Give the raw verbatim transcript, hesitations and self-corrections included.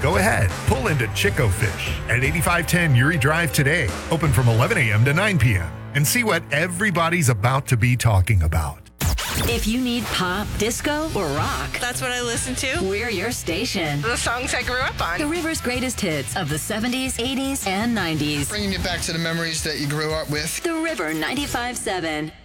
Go ahead, pull into Chico Fish at eighty-five ten Uri Drive today. Open from eleven a.m. to nine p.m. And see what everybody's about to be talking about. If you need pop, disco, or rock, that's what I listen to. We're your station. The songs I grew up on. The River's greatest hits of the seventies, eighties, and nineties. Bringing you back to the memories that you grew up with. The River ninety-five seven.